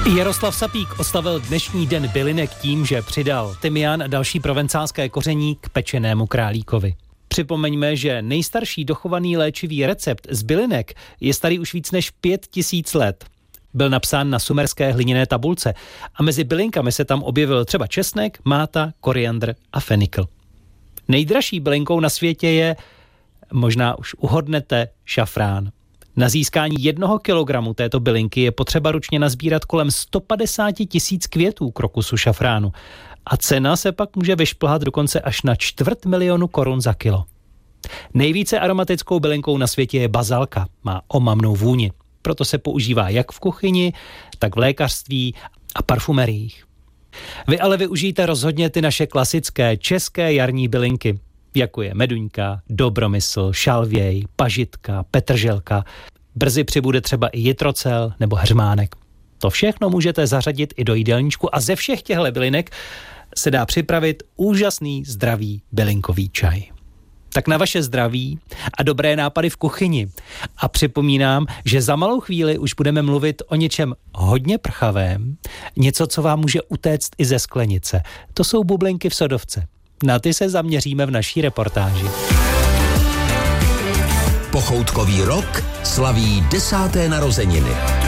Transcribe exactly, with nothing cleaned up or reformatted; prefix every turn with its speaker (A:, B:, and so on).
A: Jaroslav Sapík oslavil dnešní den bylinek tím, že přidal tymián a další provencálské koření k pečenému králíkovi. Připomeňme, že nejstarší dochovaný léčivý recept z bylinek je starý už víc než pět tisíc let. Byl napsán na sumerské hliněné tabulce a mezi bylinkami se tam objevil třeba česnek, máta, koriandr a fenikl. Nejdražší bylinkou na světě je, možná už uhodnete, šafrán. Na získání jednoho kilogramu této bylinky je potřeba ručně nazbírat kolem sto padesát tisíc květů krokusu šafránu a cena se pak může vyšplhat dokonce až na čtvrt milionu korun za kilo. Nejvíce aromatickou bylinkou na světě je bazalka, má omamnou vůni, proto se používá jak v kuchyni, tak v lékařství a parfumeriích. Vy ale využijte rozhodně ty naše klasické české jarní bylinky, jako je meduňka, dobromysl, šalvěj, pažitka, petrželka. Brzy přibude třeba i jitrocel nebo hřmánek. To všechno můžete zařadit i do jídelníčku a ze všech těchto bylinek se dá připravit úžasný zdravý bylinkový čaj. Tak na vaše zdraví a dobré nápady v kuchyni. A připomínám, že za malou chvíli už budeme mluvit o něčem hodně prchavém, něco, co vám může utéct i ze sklenice. To jsou bublinky v sodovce. Na ty se zaměříme v naší reportáži.
B: Pochoutkový rok slaví desáté narozeniny.